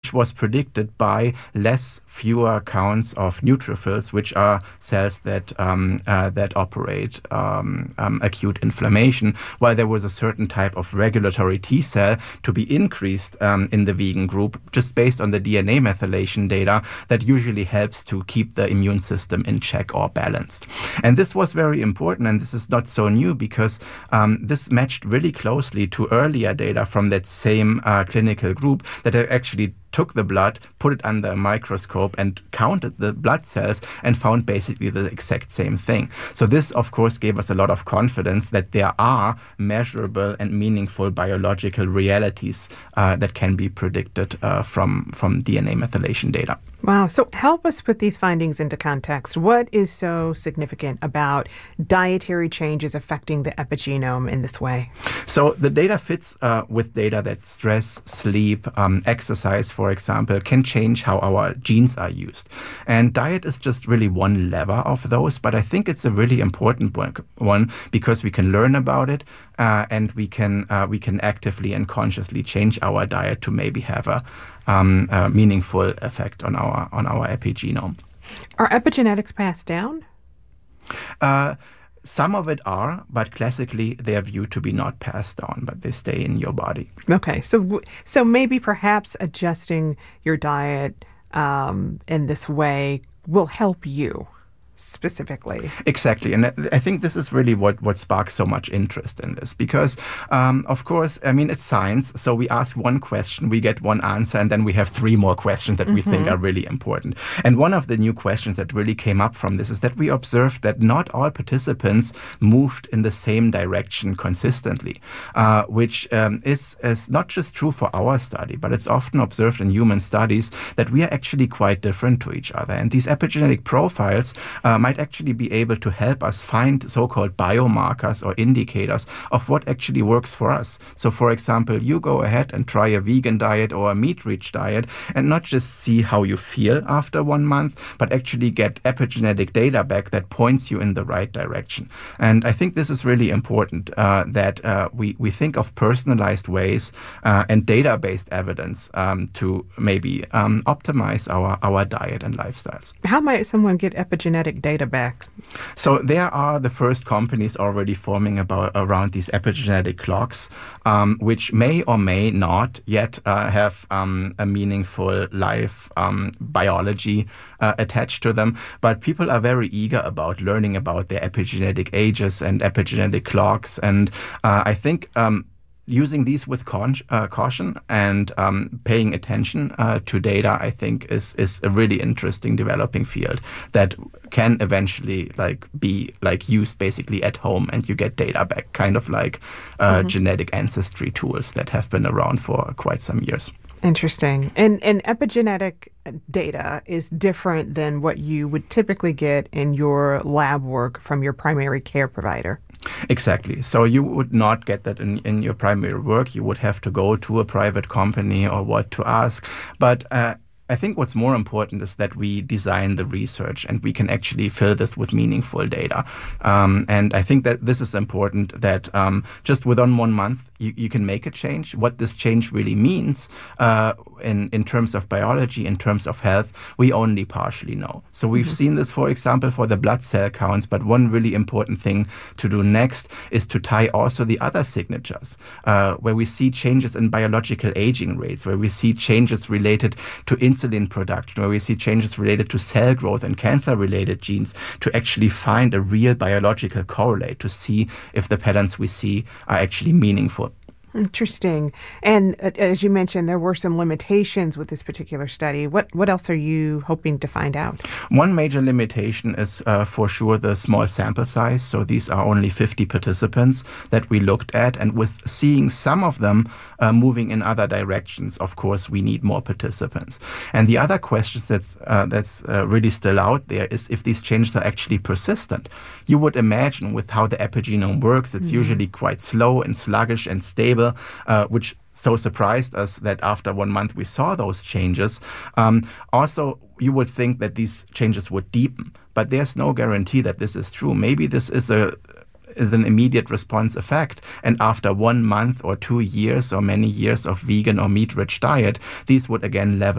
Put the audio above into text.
which was predicted by fewer counts of neutrophils, which are cells that operate acute inflammation, while there was a certain type of regulatory T cell to be increased in the vegan group, just based on the DNA methylation data that usually helps to keep the immune system in check or balanced. And this was very important, and this is not so new because this matched really closely to earlier data from that same clinical group that actually took the blood, put it under a microscope, and counted the blood cells and found basically the exact same thing. So this, of course, gave us a lot of confidence that there are measurable and meaningful biological realities that can be predicted from DNA methylation data. Wow. So help us put these findings into context. What is so significant about dietary changes affecting the epigenome in this way? So the data fits with data that stress, sleep, exercise, for example, can change how our genes are used. And diet is just really one lever of those, but I think it's a really important one because we can learn about it and we can actively and consciously change our diet to maybe have a meaningful effect on our epigenome. Are epigenetics passed down? Some of it are, but classically they are viewed to be not passed down, but they stay in your body. Okay, so maybe perhaps adjusting your diet in this way will help you specifically. Exactly. And I think this is really what sparks so much interest in this because, of course, I mean, it's science. So we ask one question, we get one answer, and then we have three more questions that we think are really important. And one of the new questions that really came up from this is that we observed that not all participants moved in the same direction consistently, which is not just true for our study, but it's often observed in human studies that we are actually quite different to each other. And these epigenetic profiles might actually be able to help us find so-called biomarkers or indicators of what actually works for us. So, for example, you go ahead and try a vegan diet or a meat-rich diet and not just see how you feel after 1 month, but actually get epigenetic data back that points you in the right direction. And I think this is really important that we think of personalized ways and data-based evidence to maybe optimize our diet and lifestyles. How might someone get epigenetic data back? So there are the first companies already forming around these epigenetic clocks, which may or may not yet have a meaningful life biology attached to them. But people are very eager about learning about their epigenetic ages and epigenetic clocks. And I think using these with caution and paying attention to data, I think, is a really interesting developing field that can eventually be used basically at home, and you get data back, kind of like genetic ancestry tools that have been around for quite some years. Interesting. And epigenetic data is different than what you would typically get in your lab work from your primary care provider. Exactly. So you would not get that in your primary work. You would have to go to a private company or what to ask. But I think what's more important is that we design the research and we can actually fill this with meaningful data. And I think that this is important, that just within 1 month, you can make a change. What this change really means in terms of biology, in terms of health, we only partially know. So we've seen this, for example, for the blood cell counts. But one really important thing to do next is to tie also the other signatures, where we see changes in biological aging rates, where we see changes related to insulin production, where we see changes related to cell growth and cancer-related genes, to actually find a real biological correlate to see if the patterns we see are actually meaningful. Interesting. And as you mentioned, there were some limitations with this particular study. What else are you hoping to find out? One major limitation is for sure the small sample size. So these are only 50 participants that we looked at. And with seeing some of them moving in other directions, of course, we need more participants. And the other question that's really still out there is if these changes are actually persistent. You would imagine with how the epigenome works, it's usually quite slow and sluggish and stable, which so surprised us that after 1 month we saw those changes. Also, you would think that these changes would deepen, but there's no guarantee that this is true. Maybe this is an immediate response effect, and after 1 month or 2 years or many years of vegan or meat-rich diet, these would again level